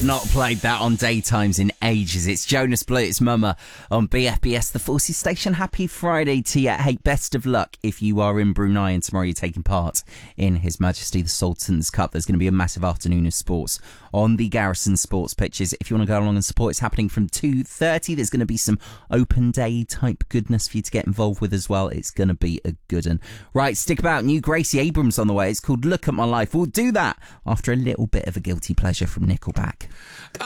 Not played that on daytimes in ages. It's Jonas Blue, it's Mama on BFBS, the Forces Station. Happy Friday to you. Hey, best of luck if you are in Brunei and tomorrow you're taking part in His Majesty the Sultan's Cup. There's going to be a massive afternoon of sports on the Garrison Sports pitches. If you want to go along and support, it's happening from 2:30. There's going to be some open day type goodness for you to get involved with as well. It's going to be a good one. Right, stick about. New Gracie Abrams on the way. It's called Look at My Life. We'll do that after a little bit of a guilty pleasure from Nickelback.